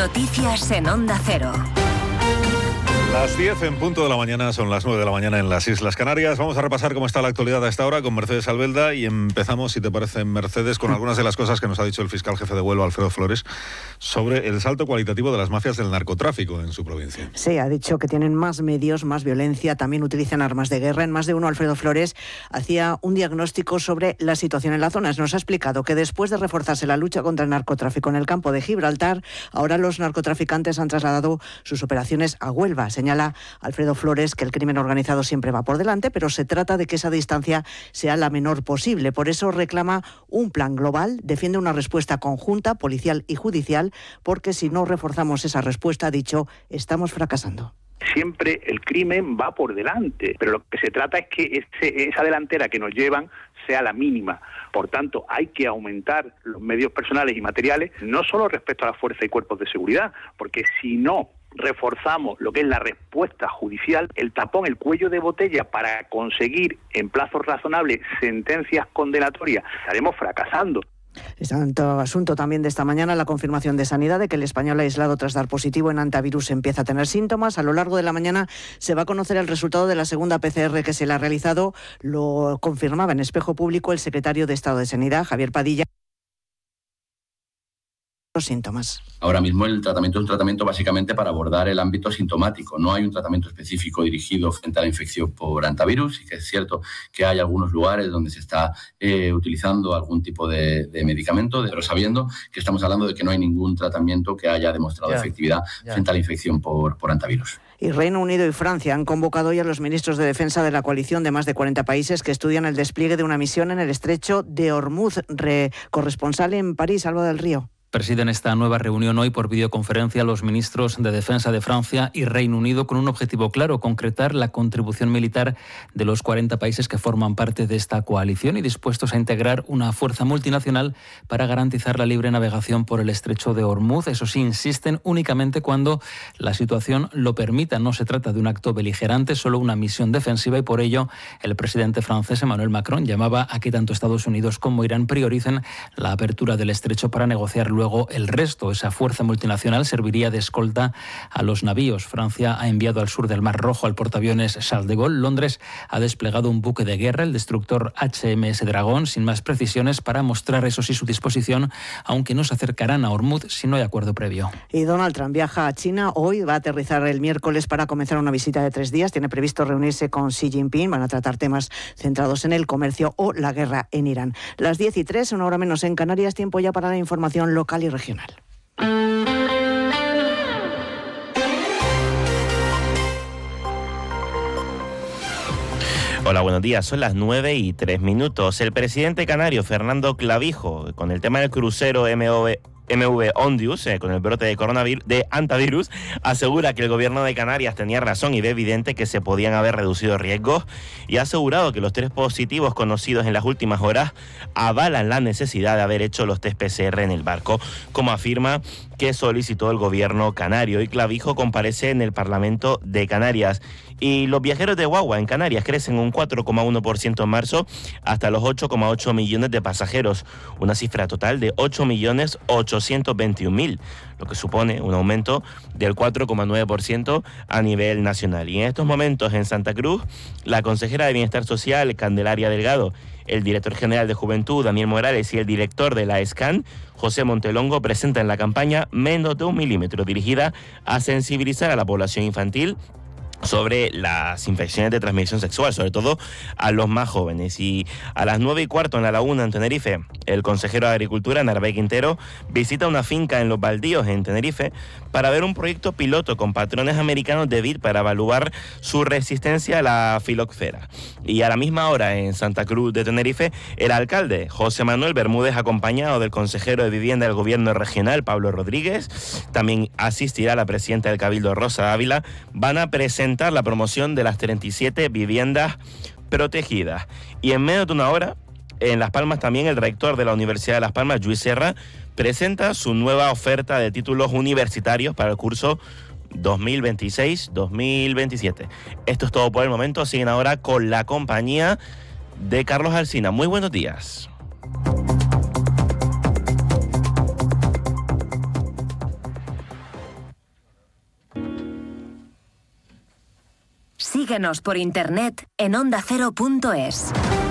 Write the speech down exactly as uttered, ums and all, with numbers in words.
Noticias en Onda Cero. Las diez en punto de la mañana, son las nueve de la mañana en las Islas Canarias. Vamos a repasar cómo está la actualidad a esta hora con Mercedes Albelda y empezamos, si te parece, Mercedes, con algunas de las cosas que nos ha dicho el fiscal jefe de Huelva, Alfredo Flores, sobre el salto cualitativo de las mafias del narcotráfico en su provincia. Sí, ha dicho que tienen más medios, más violencia, también utilizan armas de guerra. En más de uno, Alfredo Flores hacía un diagnóstico sobre la situación en la zona. Nos ha explicado que después de reforzarse la lucha contra el narcotráfico en el campo de Gibraltar, ahora los narcotraficantes han trasladado sus operaciones a Huelva. Señala Alfredo Flores que el crimen organizado siempre va por delante, pero se trata de que esa distancia sea la menor posible. Por eso reclama un plan global, defiende una respuesta conjunta, policial y judicial, porque si no reforzamos esa respuesta, ha dicho, estamos fracasando. Siempre el crimen va por delante, pero lo que se trata es que ese, esa delantera que nos llevan sea la mínima. Por tanto, hay que aumentar los medios personales y materiales, no solo respecto a la fuerza y cuerpos de seguridad, porque si no reforzamos lo que es la respuesta judicial, el tapón, el cuello de botella para conseguir en plazos razonables sentencias condenatorias, estaremos fracasando. Santo asunto también de esta mañana, la confirmación de Sanidad de que el español aislado tras dar positivo en antivirus empieza a tener síntomas. A lo largo de la mañana se va a conocer el resultado de la segunda P C R que se le ha realizado. Lo confirmaba en Espejo Público el secretario de Estado de Sanidad, Javier Padilla. Los síntomas. Ahora mismo el tratamiento es un tratamiento básicamente para abordar el ámbito sintomático. No hay un tratamiento específico dirigido frente a la infección por antivirus. Y que es cierto que hay algunos lugares donde se está eh, utilizando algún tipo de, de medicamento, pero sabiendo que estamos hablando de que no hay ningún tratamiento que haya demostrado ya, efectividad ya. frente a la infección por, por antivirus. Y Reino Unido y Francia han convocado hoy a los ministros de defensa de la coalición de más de cuarenta países que estudian el despliegue de una misión en el estrecho de Hormuz. Re, corresponsal en París, Alba del Río. Presiden esta nueva reunión hoy por videoconferencia los ministros de Defensa de Francia y Reino Unido con un objetivo claro, concretar la contribución militar de los cuarenta países que forman parte de esta coalición y dispuestos a integrar una fuerza multinacional para garantizar la libre navegación por el estrecho de Hormuz. Eso sí, insisten únicamente cuando la situación lo permita. No se trata de un acto beligerante, solo una misión defensiva y por ello el presidente francés Emmanuel Macron llamaba a que tanto Estados Unidos como Irán prioricen la apertura del estrecho para negociar luego Luego el resto. Esa fuerza multinacional serviría de escolta a los navíos. Francia ha enviado al sur del Mar Rojo al portaaviones Charles de Gaulle. Londres ha desplegado un buque de guerra, el destructor H M S Dragón, sin más precisiones para mostrar, eso sí, su disposición, aunque no se acercarán a Hormuz si no hay acuerdo previo. Y Donald Trump viaja a China hoy, va a aterrizar el miércoles para comenzar una visita de tres días. Tiene previsto reunirse con Xi Jinping. Van a tratar temas centrados en el comercio o la guerra en Irán. Las diez y tres, una hora menos en Canarias, tiempo ya para la información local y regional. Hola, buenos días. Son las nueve y tres minutos. El presidente canario Fernando Clavijo, con el tema del crucero M V M V Ondius, eh, con el brote de coronavirus, de antivirus, asegura que el gobierno de Canarias tenía razón y ve evidente que se podían haber reducido riesgos y ha asegurado que los tres positivos conocidos en las últimas horas avalan la necesidad de haber hecho los test P C R en el barco, como afirma que solicitó el gobierno canario. Y Clavijo comparece en el Parlamento de Canarias. Y los viajeros de guagua en Canarias crecen un cuatro coma uno por ciento en marzo hasta los ocho coma ocho millones de pasajeros, una cifra total de ocho millones ochocientos veintiún mil, lo que supone un aumento del cuatro coma nueve por ciento a nivel nacional. Y en estos momentos en Santa Cruz, la consejera de Bienestar Social, Candelaria Delgado, el director general de Juventud, Daniel Morales, y el director de la E S C A N, José Montelongo, presentan la campaña Menos de un milímetro, dirigida a sensibilizar a la población infantil sobre las infecciones de transmisión sexual, sobre todo a los más jóvenes. Y a las nueve y cuarto en La Laguna, en Tenerife, el consejero de Agricultura, Narváez Quintero, visita una finca en Los Baldíos, en Tenerife, para ver un proyecto piloto con patrones americanos de vid para evaluar su resistencia a la filoxera. Y a la misma hora, en Santa Cruz de Tenerife, el alcalde José Manuel Bermúdez, acompañado del consejero de Vivienda del Gobierno Regional, Pablo Rodríguez, también asistirá la presidenta del Cabildo, Rosa Ávila, van a presentar la promoción de las treinta y siete viviendas protegidas. Y en menos de una hora, en Las Palmas, también el rector de la Universidad de Las Palmas, Lluís Serra, presenta su nueva oferta de títulos universitarios para el curso dos mil veintiséis dos mil veintisiete. Esto es todo por el momento. Siguen ahora con la compañía de Carlos Alsina. Muy buenos días. Síguenos por internet en onda cero punto es.